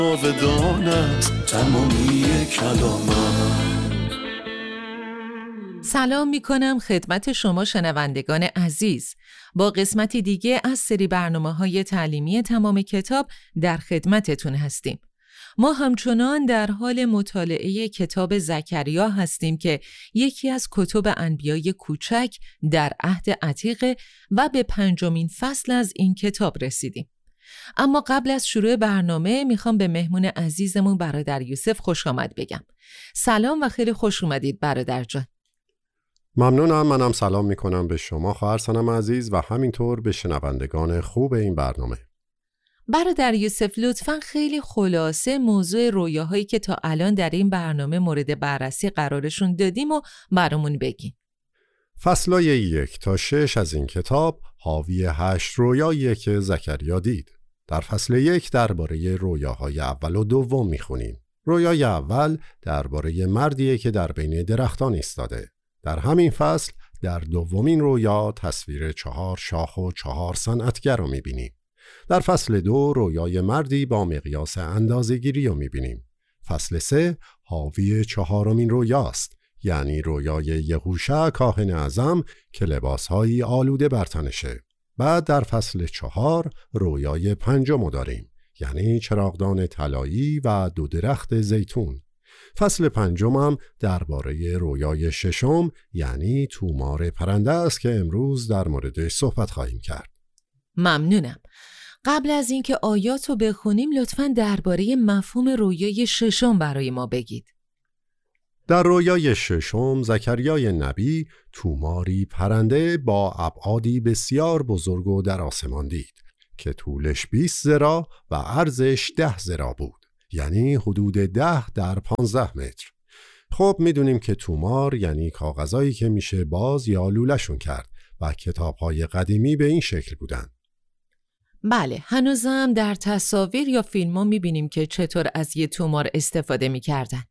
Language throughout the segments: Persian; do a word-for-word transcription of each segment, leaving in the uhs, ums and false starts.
جاودانت تمامی کلامت. سلام می کنم خدمت شما شنوندگان عزیز. با قسمتی دیگه از سری برنامه‌های تعلیمی تمام کتاب در خدمتتون هستیم. ما همچنان در حال مطالعه کتاب زکریا هستیم که یکی از کتب انبیای کوچک در عهد عتیق و به پنجمین فصل از این کتاب رسیدیم. اما قبل از شروع برنامه میخوام به مهمون عزیزمون برادر یوسف خوش آمد بگم. سلام و خیلی خوش اومدید برادر جان. ممنونم. منم سلام میکنم به شما خواهر سنم عزیز و همینطور به شنوندگان خوب این برنامه. برادر یوسف لطفاً خیلی خلاصه موضوع رویاهایی که تا الان در این برنامه مورد بررسی قرارشون دادیم و برامون بگین. فصلای یک تا شش از این کتاب حاوی هشت رویاییه که زکریا دید. در فصل یک درباره رویاهای اول و دوم میخونیم. رویای اول درباره مردیه که در بین درختان ایستاده. در همین فصل در دومین رویا تصویر چهار شاخ و چهار صنعتگر رو میبینیم. در فصل دو رویای مردی با مقیاس اندازه‌گیری رو میبینیم. فصل سه حاوی چهارمین رویاست، یعنی رویای یهوشع کاهن اعظم که لباسهایی آلوده بر تنشه. بعد در فصل چهار رویای پنجم داریم، یعنی چراغدان طلایی و دو درخت زیتون. فصل پنجم هم درباره رویای ششم یعنی تومار پرنده است که امروز در موردش صحبت خواهیم کرد. ممنونم. قبل از اینکه آیات رو بخونیم لطفاً درباره مفهوم رویای ششم برای ما بگید. در رویای ششم زکریای نبی توماری پرنده با ابعادی بسیار بزرگ و در آسمان دید که طولش بیست ذراع و عرضش ده ذراع بود، یعنی حدود ده در پانزده متر. خب میدونیم که تومار یعنی کاغذایی که میشه باز یا لوله‌شون کرد و کتاب‌های قدیمی به این شکل بودن. بله، هنوزم در تصاویر یا فیلم‌ها می‌بینیم که چطور از یه تومار استفاده می‌کردن.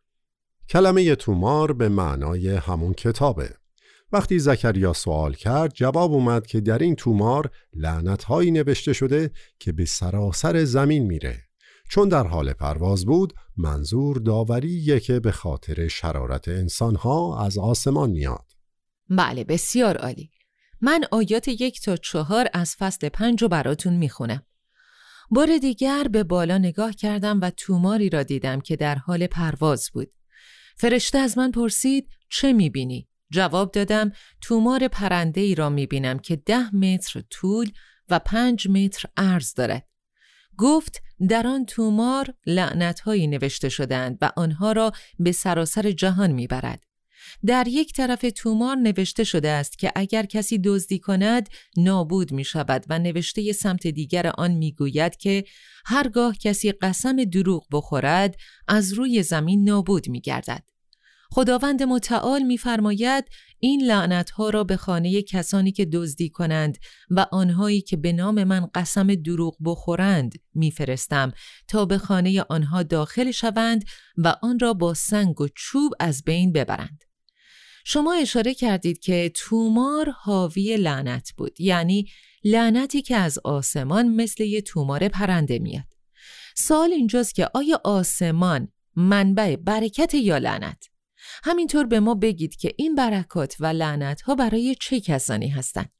کلمه تومار به معنای همون کتابه. وقتی زکریا سوال کرد جواب اومد که در این تومار لعنت‌هایی نوشته شده که به سراسر زمین میره. چون در حال پرواز بود منظور داوریه که به خاطر شرارت انسان‌ها از آسمان میاد. بله، بسیار عالی. من آیات یک تا چهار از فصل پنج رو براتون میخونم. بار دیگر به بالا نگاه کردم و توماری را دیدم که در حال پرواز بود. فرشته از من پرسید چه میبینی؟ جواب دادم تومار پرنده ای را میبینم که ده متر طول و پنج متر عرض دارد. گفت در آن تومار لعنت‌هایی نوشته شدند و آنها را به سراسر جهان میبرد. در یک طرف تومار نوشته شده است که اگر کسی دزدی کند نابود می شود و نوشته سمت دیگر آن می گوید که هرگاه کسی قسم دروغ بخورد از روی زمین نابود می گردد. خداوند متعال می فرماید این لعنتها را به خانه کسانی که دزدی کنند و آنهایی که به نام من قسم دروغ بخورند می فرستم تا به خانه آنها داخل شوند و آن را با سنگ و چوب از بین ببرند. شما اشاره کردید که تومار حاوی لعنت بود، یعنی لعنتی که از آسمان مثل یه تومار پرنده میاد. سوال اینجاست که آیا آسمان منبع برکت یا لعنت؟ همینطور به ما بگید که این برکات و لعنت ها برای چه کسانی هستند؟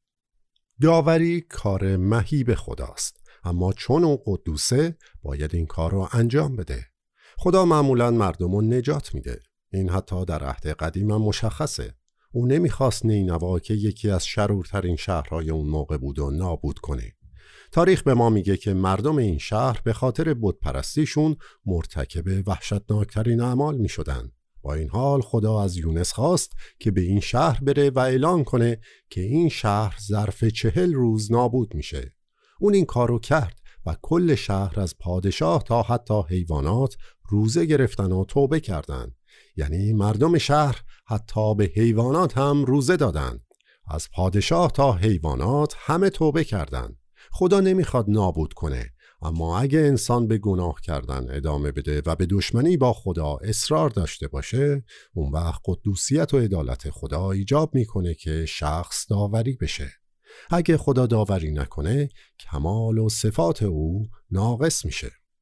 داوری کار مهیب خداست، اما چون اون قدوسه باید این کار رو انجام بده. خدا معمولاً مردم رو نجات میده. این حتی در عهد قدیم هم مشخصه. او نمیخواست نینوا که یکی از شرورترین شهرهای اون موقع بود و نابود کنه. تاریخ به ما میگه که مردم این شهر به خاطر بتپرستیشون مرتکب وحشتناکترین اعمال میشدن. با این حال خدا از یونس خواست که به این شهر بره و اعلان کنه که این شهر ظرف چهل روز نابود میشه. اون این کارو کرد و کل شهر از پادشاه تا حتی حیوانات روزه گرفتن و توبه کردند. یعنی مردم شهر حتی به حیوانات هم روزه دادند. از پادشاه تا حیوانات همه توبه کردند. خدا نمیخواد نابود کنه، اما اگه انسان به گناه کردن ادامه بده و به دشمنی با خدا اصرار داشته باشه، اون وقت قدوسیت و عدالت خدا ایجاب میکنه که شخص داوری بشه. اگه خدا داوری نکنه، کمال و صفات او ناقص میشه.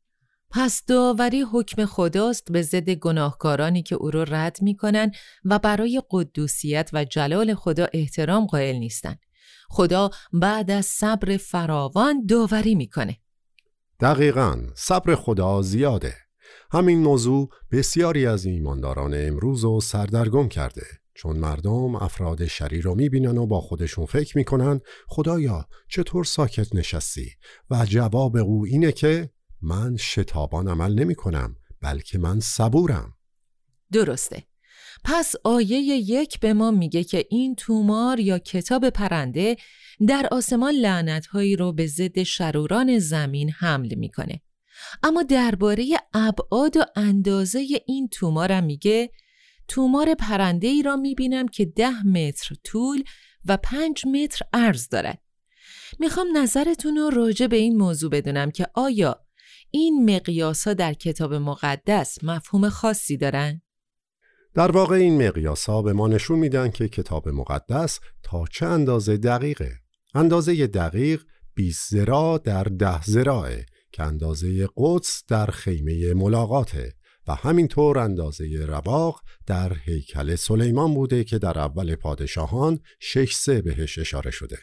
پس داوری حکم خداست به ضد گناهکارانی که او را رد می‌کنند و برای قدوسیت و جلال خدا احترام قائل نیستند. خدا بعد از صبر فراوان داوری می‌کنه. دقیقاً، صبر خدا زیاده. همین موضوع بسیاری از ایمانداران امروز رو سردرگم کرده، چون مردم افراد شریر رو میبینن و با خودشون فکر میکنن خدایا چطور ساکت نشستی؟ و جواب او اینه که من شتابان عمل نمی کنم، بلکه من صبورم. درسته. پس آیه یک به ما میگه که این تومار یا کتاب پرنده در آسمان لعنت‌هایی رو به ضد شروران زمین حمل میکنه. اما درباره ابعاد و اندازه این تومار هم میگه تومار پرنده‌ای را میبینم که ده متر طول و پنج متر عرض دارد. میخوام نظرتون رو راجع به این موضوع بدونم که آیا این مقیاس‌ها در کتاب مقدس مفهوم خاصی دارن؟ در واقع این مقیاس‌ها به ما نشون میدن که کتاب مقدس تا چه اندازه دقیقه. اندازه دقیق بیست ذراع در ده ذراعه که اندازه قدس در خیمه ملاقاته و همینطور اندازه رواق در هیکل سلیمان بوده که در اول پادشاهان شش سه بهش اشاره شده.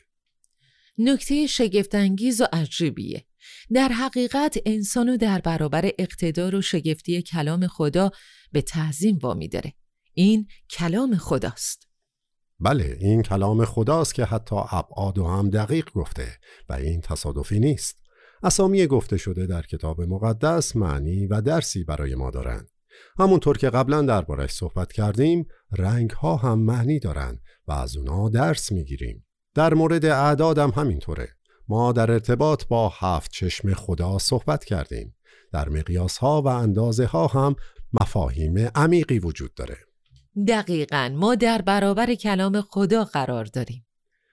نکته شگفت‌انگیز و عجیبیه. در حقیقت انسانو در برابر اقتدار و شگفتی کلام خدا به تعظیم وامی داره. این کلام خداست. بله، این کلام خداست که حتی ابعاد و هم دقیق گفته و این تصادفی نیست. اسامی گفته شده در کتاب مقدس معنی و درسی برای ما دارند. همونطور که قبلا دربارش صحبت کردیم، رنگ ها هم معنی دارند و از اونا درس میگیریم. در مورد اعداد هم همینطوره. ما در ارتباط با هفت چشم خدا صحبت کردیم. در مقیاس ها و اندازه ها هم مفاهیم عمیقی وجود داره. دقیقاً ما در برابر کلام خدا قرار داریم.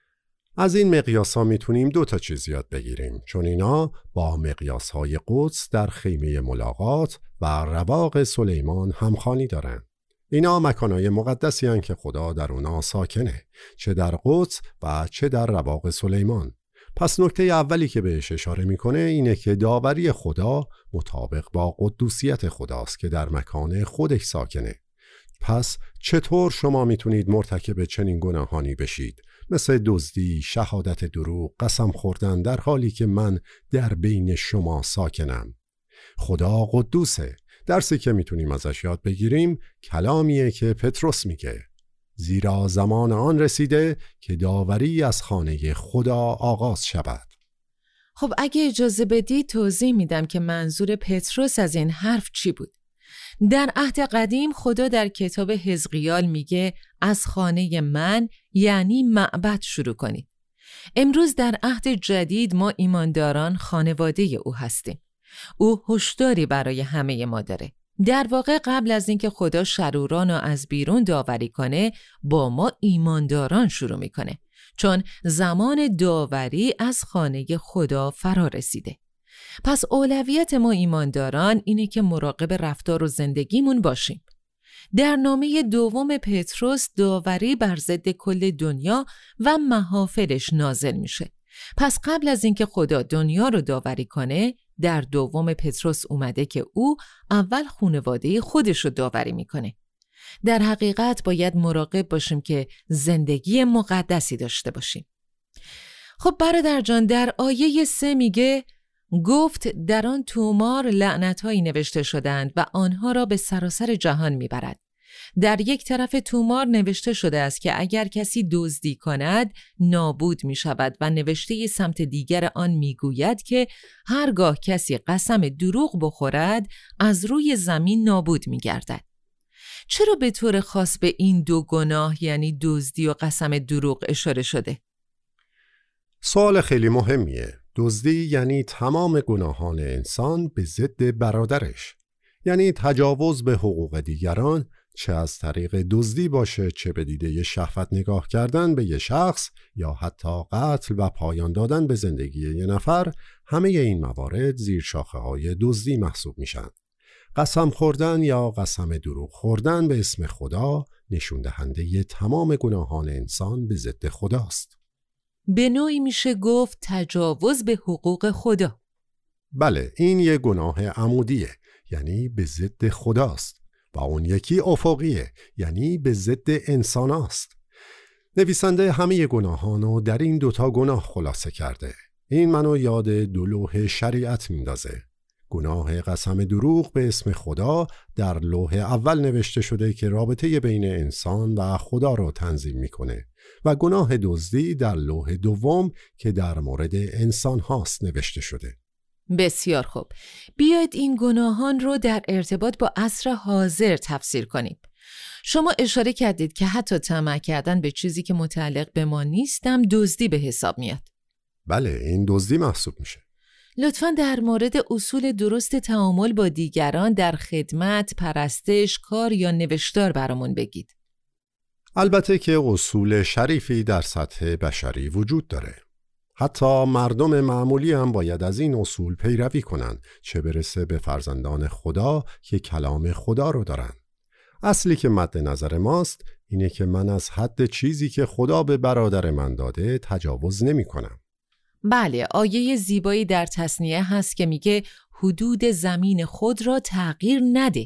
از این مقیاس ها میتونیم دو تا چیز یاد بگیریم، چون اینا با مقیاس های قدس در خیمه ملاقات و رواق سلیمان همخوانی دارن. اینا مکانهای مقدسی هستند که خدا در اونا ساکنه، چه در قدس و چه در رواق سلیمان. پس نکته اولی که بهش اشاره میکنه اینه که داوری خدا مطابق با قدوسیت خداست که در مکان خودش ساکنه. پس چطور شما میتونید مرتکب چنین گناهانی بشید، مثل دزدی، شهادت دروغ، قسم خوردن، در حالی که من در بین شما ساکنم؟ خدا قدوسه. درسی که میتونیم ازش یاد بگیریم کلامیه که پتروس میگه، زیرا زمان آن رسیده که داوری از خانه خدا آغاز شود. خب اگه اجازه بدی توضیح میدم که منظور پتروس از این حرف چی بود. در عهد قدیم خدا در کتاب حزقیال میگه از خانه من یعنی معبد شروع کنید. امروز در عهد جدید ما ایمانداران خانواده او هستیم. او هشداری برای همه ما داره. در واقع قبل از اینکه خدا شروران رو از بیرون داوری کنه با ما ایمانداران شروع میکنه، چون زمان داوری از خانه خدا فرا رسیده. پس اولویت ما ایمانداران اینه که مراقب رفتار و زندگیمون باشیم. در نامه دوم پتروس داوری بر ضد کل دنیا و محافلش نازل میشه. پس قبل از اینکه خدا دنیا رو داوری کنه، در دوم پتروس اومده که او اول خانواده خودش رو داوری میکنه. در حقیقت باید مراقب باشیم که زندگی مقدسی داشته باشیم. خب برادر جان، در آیه سه میگه گفت در آن تومار لعنت‌هایی نوشته شدند و آنها را به سراسر جهان میبرد. در یک طرف تومار نوشته شده است که اگر کسی دزدی کند نابود می شود و نوشته سمت دیگر آن می گوید که هرگاه کسی قسم دروغ بخورد از روی زمین نابود می گردد. چرا به طور خاص به این دو گناه یعنی دزدی و قسم دروغ اشاره شده؟ سوال خیلی مهمیه. دزدی یعنی تمام گناهان انسان به ضد برادرش، یعنی تجاوز به حقوق دیگران، چه از طریق دزدی باشه، چه به دیده شهوت نگاه کردن به یه شخص یا حتی قتل و پایان دادن به زندگی یه نفر. همه این موارد زیر شاخه های دزدی محسوب میشن. قسم خوردن یا قسم دروغ خوردن به اسم خدا نشون دهنده ی تمام گناهان انسان به ضد خداست. به نوعی میشه گفت تجاوز به حقوق خدا. بله، این یه گناه عمودیه، یعنی به ضد خداست، و اون یکی افقیه، یعنی به ضد انساناست. نویسنده همه گناهانو در این دوتا گناه خلاصه کرده. این منو یاد دو لوح شریعت میندازه. گناه قسم دروغ به اسم خدا در لوح اول نوشته شده که رابطه بین انسان و خدا رو تنظیم میکنه و گناه دزدی در لوح دوم که در مورد انسان هاست نوشته شده. بسیار خوب. بیاید این گناهان رو در ارتباط با عصر حاضر تفسیر کنیم. شما اشاره کردید که حتی طمع کردن به چیزی که متعلق به ما نیستم دزدی به حساب میاد. بله، این دزدی محسوب میشه. لطفاً در مورد اصول درست تعامل با دیگران در خدمت، پرستش، کار یا نوشتار برامون بگید. البته که اصول شریفی در سطح بشری وجود داره. حتی مردم معمولی هم باید از این اصول پیروی کنن، چه برسه به فرزندان خدا که کلام خدا رو دارن. اصلی که مد نظر ماست اینه که من از حد چیزی که خدا به برادر من داده تجاوز نمی کنم. بله، آیه زیبایی در تثنیه هست که میگه حدود زمین خود را تغییر نده.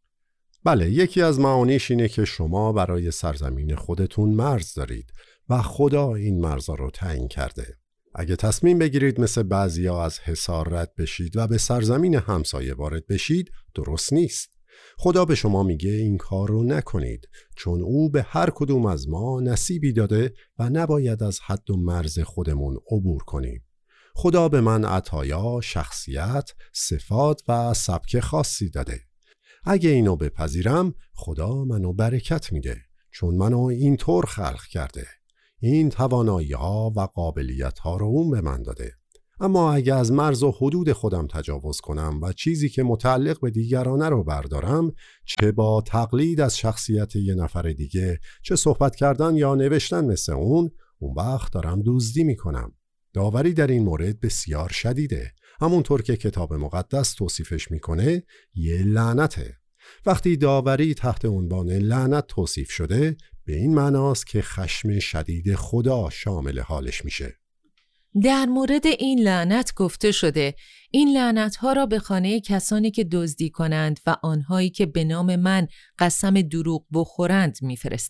بله، یکی از معانیش اینه که شما برای سرزمین خودتون مرز دارید و خدا این مرزا رو تعیین کرده. اگه تصمیم بگیرید مثل بعضیا از حصار رد بشید و به سرزمین همسایه وارد بشید، درست نیست. خدا به شما میگه این کار رو نکنید، چون او به هر کدوم از ما نصیبی داده و نباید از حد و مرز خودمون عبور کنیم. خدا به من عطایا، شخصیت، صفات و سبک خاصی داده. اگه اینو بپذیرم، خدا منو برکت میده، چون منو اینطور خلق کرده. این توانایی ها و قابلیت ها رو اون به من داده. اما اگه از مرز و حدود خودم تجاوز کنم و چیزی که متعلق به دیگرانه رو بردارم، چه با تقلید از شخصیت یه نفر دیگه، چه صحبت کردن یا نوشتن مثل اون، اون وقت دارم دزدی میکنم. داوری در این مورد بسیار شدیده. همونطور که کتاب مقدس توصیفش میکنه، یه لعنته. وقتی داوری تحت عنوان لعنت توصیف شده، به این معناست که خشم شدید خدا شامل حالش میشه. در مورد این لعنت گفته شده این لعنت‌ها را به خانه کسانی که دزدی کنند و آنهایی که به نام من قسم دروغ بخورند می‌فرستم.